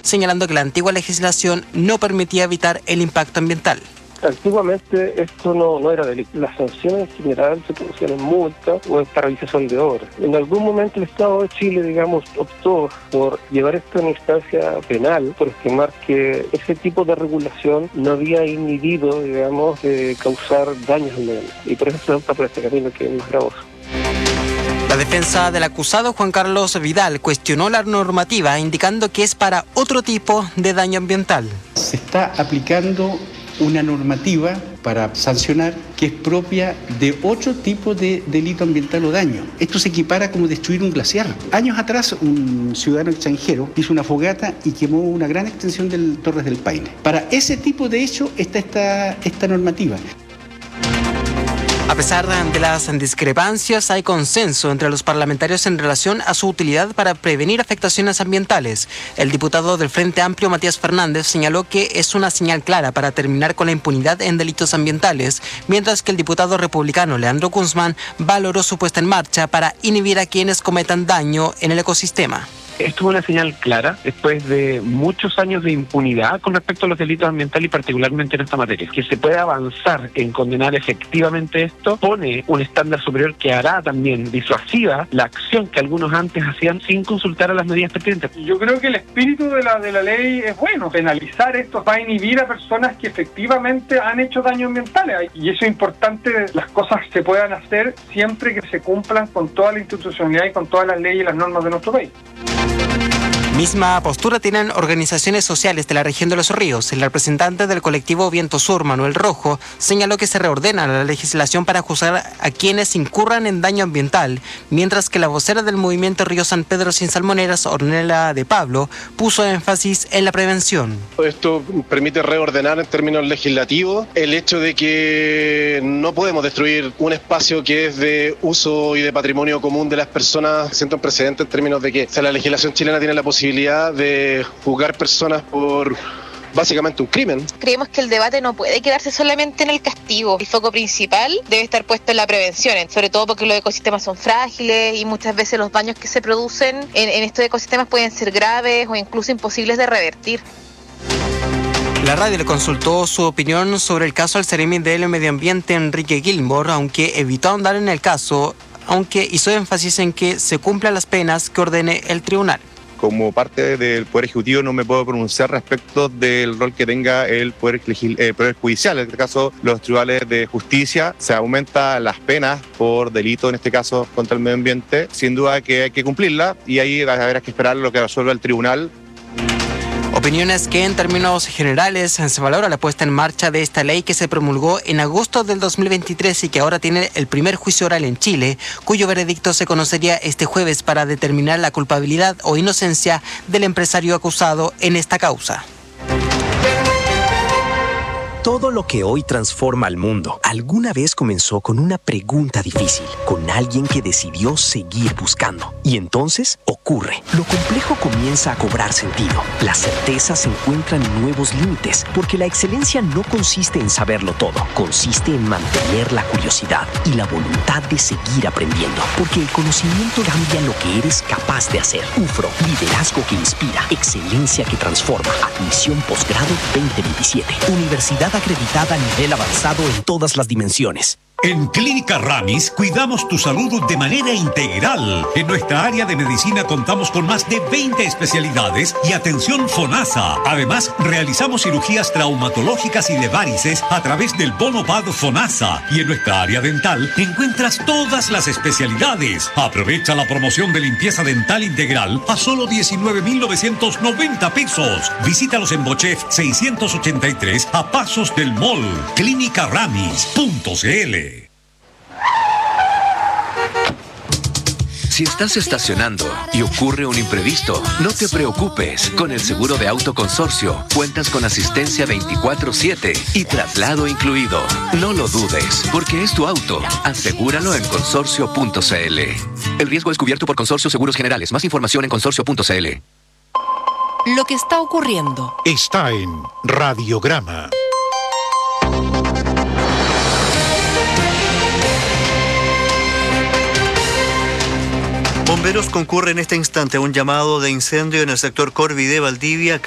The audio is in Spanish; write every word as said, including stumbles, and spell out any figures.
señalando que la antigua legislación no permitía evitar el impacto ambiental. Antiguamente esto no, no era delito. Las sanciones en general se producían en multa o en paralización de obras. En algún momento el Estado de Chile, digamos, optó por llevar esto a una instancia penal, por estimar que ese tipo de regulación no había inhibido, digamos, de causar daños al medio. Y por eso se opta por este camino que es más gravoso. La defensa del acusado Juan Carlos Vidal cuestionó la normativa, indicando que es para otro tipo de daño ambiental. Se está aplicando una normativa para sancionar que es propia de otro tipo de delito ambiental o daño. Esto se equipara como destruir un glaciar. Años atrás, un ciudadano extranjero hizo una fogata y quemó una gran extensión de Torres del Paine. Para ese tipo de hecho está esta, esta normativa. A pesar de las discrepancias, hay consenso entre los parlamentarios en relación a su utilidad para prevenir afectaciones ambientales. El diputado del Frente Amplio, Matías Fernández, señaló que es una señal clara para terminar con la impunidad en delitos ambientales, mientras que el diputado republicano, Leandro Guzmán, valoró su puesta en marcha para inhibir a quienes cometan daño en el ecosistema. Esto es una señal clara después de muchos años de impunidad con respecto a los delitos ambientales y particularmente en esta materia. Que se pueda avanzar en condenar efectivamente esto pone un estándar superior que hará también disuasiva la acción que algunos antes hacían sin consultar a las medidas pertinentes. Yo creo que el espíritu de la, de la ley es bueno. Penalizar esto va a inhibir a personas que efectivamente han hecho daño ambiental. Y eso es importante, las cosas se puedan hacer siempre que se cumplan con toda la institucionalidad y con todas las leyes y las normas de nuestro país. Misma postura tienen organizaciones sociales de la región de Los Ríos. El representante del colectivo Viento Sur, Manuel Rojo, señaló que se reordena la legislación para juzgar a quienes incurran en daño ambiental, mientras que la vocera del movimiento Río San Pedro Sin Salmoneras, Ornella de Pablo, puso énfasis en la prevención. Esto permite reordenar en términos legislativos el hecho de que no podemos destruir un espacio que es de uso y de patrimonio común de las personas. Siento un precedente en términos de que o sea, la legislación chilena tiene la posibilidad de juzgar personas por básicamente un crimen. Creemos que el debate no puede quedarse solamente en el castigo. El foco principal debe estar puesto en la prevención, sobre todo porque los ecosistemas son frágiles y muchas veces los daños que se producen en, en estos ecosistemas pueden ser graves o incluso imposibles de revertir. La radio le consultó su opinión sobre el caso al Seremi del Medio Ambiente, Enrique Gilmore, aunque evitó ahondar en el caso, aunque hizo énfasis en que se cumplan las penas que ordene el tribunal. Como parte del Poder Ejecutivo no me puedo pronunciar respecto del rol que tenga el Poder, eh, poder Judicial. En este caso, los tribunales de justicia, se aumentan las penas por delito, en este caso contra el medio ambiente. Sin duda que hay que cumplirla y ahí habrá que esperar lo que resuelva el tribunal. Opiniones que en términos generales se valora la puesta en marcha de esta ley que se promulgó en agosto del dos mil veintitrés y que ahora tiene el primer juicio oral en Chile, cuyo veredicto se conocería este jueves para determinar la culpabilidad o inocencia del empresario acusado en esta causa. Todo lo que hoy transforma al mundo alguna vez comenzó con una pregunta difícil, con alguien que decidió seguir buscando. Y entonces ocurre. Lo complejo comienza a cobrar sentido. Las certezas encuentran nuevos límites, porque la excelencia no consiste en saberlo todo, consiste en mantener la curiosidad y la voluntad de seguir aprendiendo, porque el conocimiento cambia lo que eres capaz de hacer. U F R O, liderazgo que inspira, excelencia que transforma. Admisión posgrado veinte veintisiete. Universidad acreditada a nivel avanzado en todas las dimensiones. En Clínica Ramis cuidamos tu salud de manera integral. En nuestra área de medicina contamos con más de veinte especialidades y atención FONASA. Además, realizamos cirugías traumatológicas y de varices a través del bono P A D FONASA. Y en nuestra área dental encuentras todas las especialidades. Aprovecha la promoción de limpieza dental integral a solo diecinueve mil novecientos noventa pesos. Visítalos en Bochef seiscientos ochenta y tres a pasos del mall. clínica ramis punto c l. Si estás estacionando y ocurre un imprevisto, no te preocupes. Con el seguro de auto Consorcio, cuentas con asistencia veinticuatro siete y traslado incluido. No lo dudes, porque es tu auto. Asegúralo en consorcio punto c l. El riesgo es cubierto por Consorcio Seguros Generales. Más información en consorcio punto c l. Lo que está ocurriendo está en Radiograma. Bomberos concurren en este instante a un llamado de incendio en el sector Corvi de Valdivia.